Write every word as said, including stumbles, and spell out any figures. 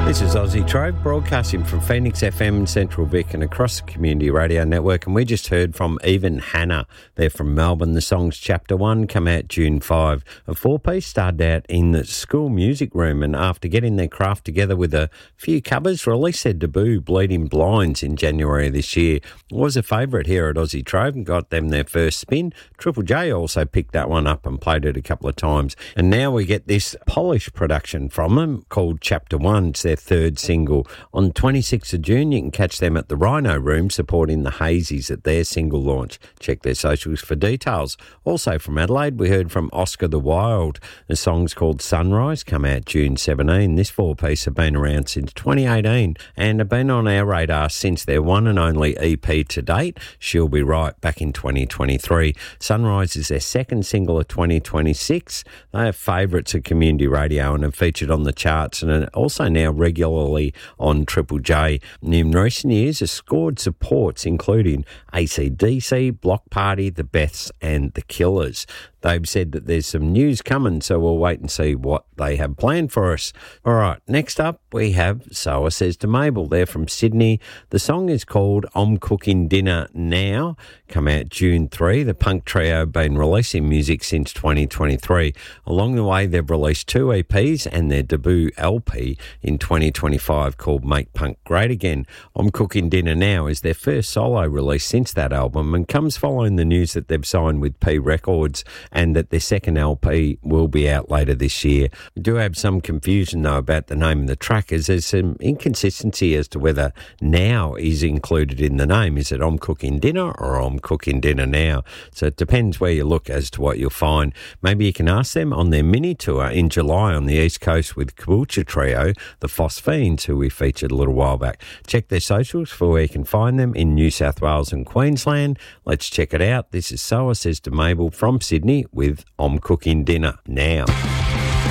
This is Aussie Trove, broadcasting from Phoenix F M in Central Vic and across the Community Radio Network. And we just heard from Even Hannah. They're from Melbourne. The song's Chapter one, come out June fifth. A four-piece started out in the school music room, and after getting their craft together with a few covers, released their debut, Bleeding Blinds, in January this year. It was a favourite here at Aussie Trove and got them their first spin. Triple J also picked that one up and played it a couple of times. And now we get this polished production from them called Chapter one. It's their third single. On twenty-sixth of June, you can catch them at the Rhino Room supporting the Hazies at their single launch. Check their socials for details. Also from Adelaide, we heard from Oscar the Wild. The song's called Sunrise, come out June seventeenth. This four-piece have been around since twenty eighteen and have been on our radar since their one and only E P to date, She'll Be Right, back in twenty twenty-three. Sunrise is their second single of twenty twenty-six. They are favourites of community radio and have featured on the charts and are also now regularly on Triple J. In recent years, has scored supports including A C D C, Block Party, The Beths and The Killers. They've said that there's some news coming, so we'll wait and see what they have planned for us. All right, next up we have So I Says to Mabel. They're from Sydney. The song is called I'm Cooking Dinner Now, come out June third. The punk trio have been releasing music since twenty twenty-three. Along the way, they've released two E Ps and their debut L P in twenty twenty-five called Make Punk Great Again. I'm Cooking Dinner Now is their first solo release since that album and comes following the news that they've signed with P Records and that their second L P will be out later this year. We do have some confusion, though, about the name of the track, as there's some inconsistency as to whether Now is included in the name. Is it I'm Cooking Dinner or I'm Cooking Dinner Now? So it depends where you look as to what you'll find. Maybe you can ask them on their mini tour in July on the East Coast with Caboolture Trio, the Phosphines, who we featured a little while back. Check their socials for where you can find them in New South Wales and Queensland. Let's check it out. This is So I Says to Mabel from Sydney with I'm Cooking Dinner Now.